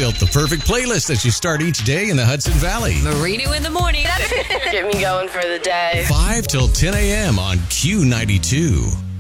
built the perfect playlist that you start each day in the Hudson Valley. Marino in the morning. Get me going for the day. 5 till 10 a.m. on Q92.